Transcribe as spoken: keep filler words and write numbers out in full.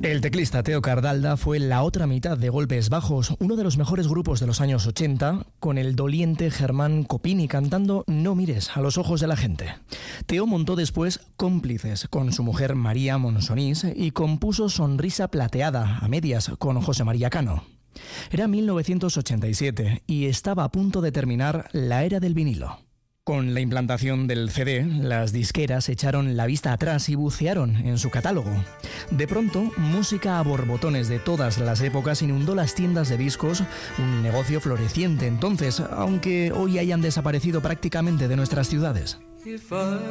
El teclista Teo Cardalda fue la otra mitad de Golpes Bajos, uno de los mejores grupos de los años ochenta, con el doliente Germán Copini cantando No mires a los ojos de la gente. Teo montó después Cómplices con su mujer María Monsonís y compuso Sonrisa Plateada a medias con José María Cano. Era mil novecientos ochenta y siete y estaba a punto de terminar la era del vinilo. Con la implantación del C D, las disqueras echaron la vista atrás y bucearon en su catálogo. De pronto, música a borbotones de todas las épocas inundó las tiendas de discos, un negocio floreciente entonces, aunque hoy hayan desaparecido prácticamente de nuestras ciudades.